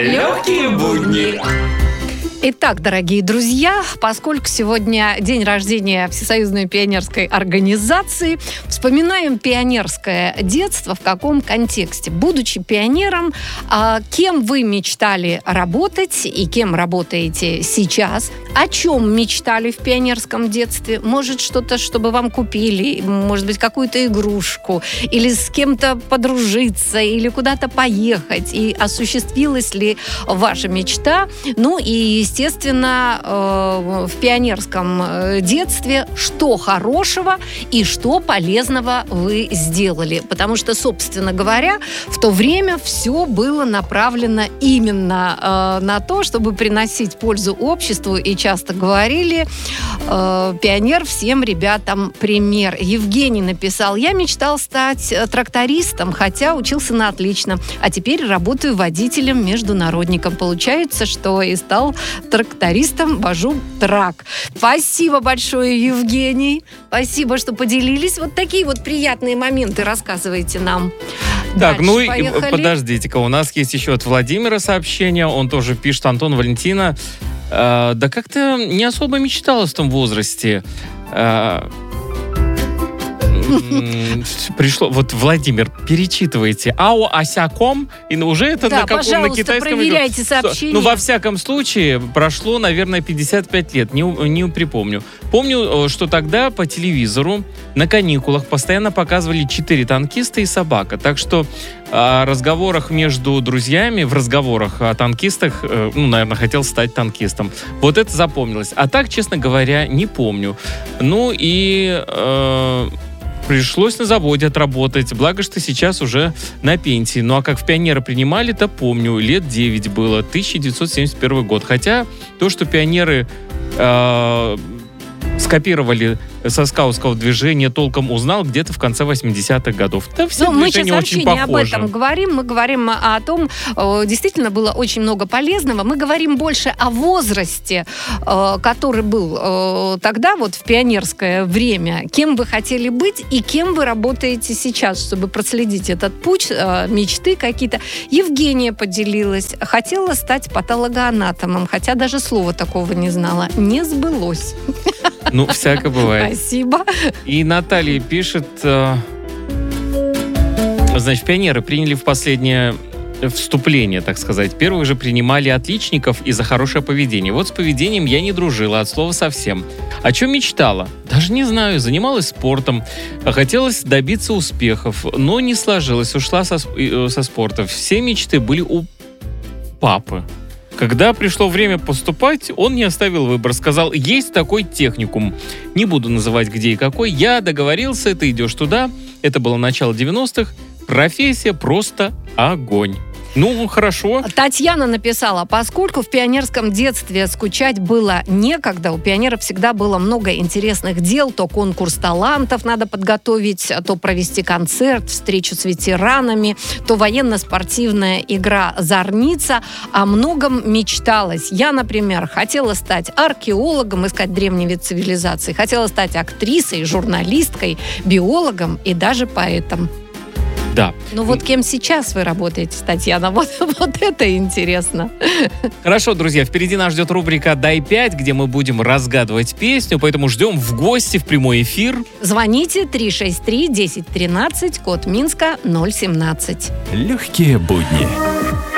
Легкие будни. Итак, дорогие друзья, поскольку сегодня день рождения Всесоюзной пионерской организации, вспоминаем пионерское детство в каком контексте. Будучи пионером, кем вы мечтали работать и кем работаете сейчас? О чем мечтали в пионерском детстве? Может, что-то, чтобы вам купили, может быть, какую-то игрушку, или с кем-то подружиться, или куда-то поехать. И осуществилась ли ваша мечта? Ну и, естественно, в пионерском детстве что хорошего и что полезного вы сделали. Потому что, собственно говоря, в то время все было направлено именно на то, чтобы приносить пользу обществу. И часто говорили, пионер всем ребятам пример. Евгений написал: я мечтал стать трактористом, хотя учился на отлично. А теперь работаю водителем-международником. Получается, что и стал трактористом, вожу трак. Спасибо большое, Евгений. Спасибо, что поделились. Вот такие вот приятные моменты рассказывайте нам. Так, Дальше поехали. Подождите-ка, у нас есть еще от Владимира сообщение. Он тоже пишет: Антон, Валентина, да как-то не особо мечтала в том возрасте. Пришло, вот, Владимир, перечитывайте АО Осяком, и уже это да, на каком, на китайском. Проверяйте сообщения. Ну, во всяком случае, прошло, наверное, 55 лет, не припомню. Помню, что тогда по телевизору на каникулах постоянно показывали 4 танкиста и собака, так что о разговорах между друзьями, в разговорах о танкистах, наверное, хотел стать танкистом. Вот это запомнилось. А так, честно говоря, не помню. Ну и пришлось на заводе отработать, благо, что сейчас уже на пенсии. Ну а как в пионеры принимали-то, помню, лет 9 было, 1971 год. Хотя то, что пионеры скопировали со скаутского движения, толком узнал где-то в конце 80-х годов. Да, все движения очень похожи. Мы сейчас вообще не об этом говорим. Мы говорим о том, действительно было очень много полезного. Мы говорим больше о возрасте, который был тогда, вот в пионерское время. Кем вы хотели быть и кем вы работаете сейчас, чтобы проследить этот путь, мечты какие-то. Евгения поделилась. Хотела стать патологоанатомом, хотя даже слова такого не знала. Не сбылось. Ну, всякое бывает. Спасибо. И Наталья пишет: значит, пионеры приняли в последнее вступление, так сказать. Первых же принимали отличников и за хорошее поведение. Вот с поведением я не дружила, от слова совсем. О чем мечтала? Даже не знаю. Занималась спортом. Хотелось добиться успехов, но не сложилось. Ушла со спорта. Все мечты были у папы. Когда пришло время поступать, он не оставил выбор. Сказал: есть такой техникум. Не буду называть где и какой. Я договорился, ты идешь туда. Это было начало 90-х. Профессия просто огонь. Ну, хорошо. Татьяна написала: поскольку в пионерском детстве скучать было некогда, у пионеров всегда было много интересных дел, то конкурс талантов надо подготовить, то провести концерт, встречу с ветеранами, то военно-спортивная игра «Зорница». О многом мечталось. Я, например, хотела стать археологом, искать древний вид цивилизации, хотела стать актрисой, журналисткой, биологом и даже поэтом. Да. Ну вот кем сейчас вы работаете, Татьяна? Вот это интересно. Хорошо, друзья, впереди нас ждет рубрика «Дай 5», где мы будем разгадывать песню, поэтому ждем в гости в прямой эфир. Звоните 363-1013, код Минска 017. Легкие будни.